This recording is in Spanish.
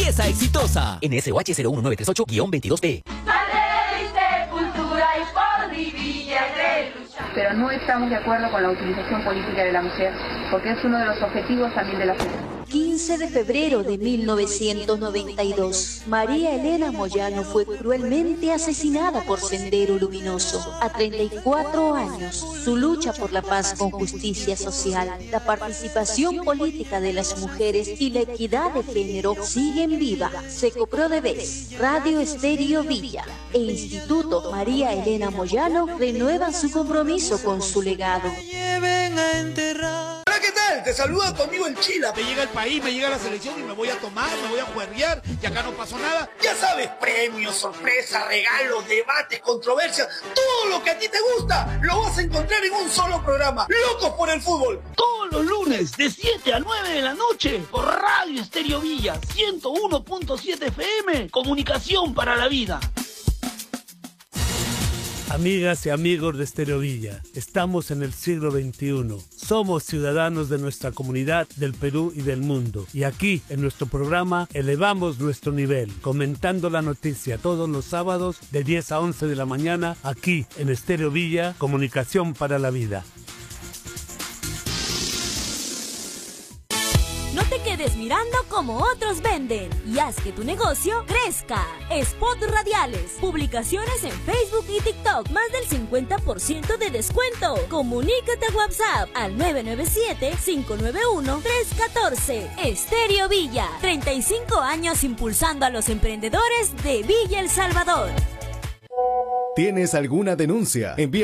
empieza exitosa. NSOH 01938-22B. Pero no estamos de acuerdo con la utilización política de la mujer, porque es uno de los objetivos también de la FED. 15 de febrero de 1992, María Elena Moyano fue cruelmente asesinada por Sendero Luminoso. A 34 años, su lucha por la paz con justicia social, la participación política de las mujeres y la equidad de género siguen viva. SecoPRO de Vez, Radio Estéreo Villa e Instituto María Elena Moyano renuevan su compromiso con su legado. Hola, ¿qué tal? Te saluda tu amigo el Chila. Me llega el país, me llega la selección y me voy a tomar, me voy a juerguear y acá no pasó nada. Ya sabes, premios, sorpresas, regalos, debates, controversias, todo lo que a ti te gusta lo vas a encontrar en un solo programa. Locos por el fútbol. Todos los lunes de 7 a 9 de la noche por Radio Estéreo Villa 101.7 FM. Comunicación para la vida. Amigas y amigos de Estéreo Villa, estamos en el siglo XXI. Somos ciudadanos de nuestra comunidad, del Perú y del mundo. Y aquí, en nuestro programa, elevamos nuestro nivel, comentando la noticia todos los sábados de 10 a 11 de la mañana, aquí en Estéreo Villa, Comunicación para la Vida. No te quedes mirando como otros venden y haz que tu negocio crezca. Spot radiales, publicaciones en Facebook y TikTok, más del 50% de descuento. Comunícate a WhatsApp al 997-591-314. Estéreo Villa, 35 años impulsando a los emprendedores de Villa El Salvador. ¿Tienes alguna denuncia? Envía